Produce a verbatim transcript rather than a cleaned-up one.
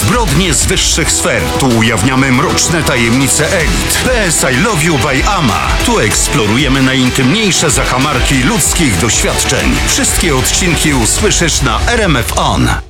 Zbrodnie z wyższych sfer. Tu ujawniamy mroczne tajemnice elit. P S I Love You by Ama. Tu eksplorujemy najintymniejsze zakamarki ludzkich doświadczeń. Wszystkie odcinki usłyszysz na R M F On.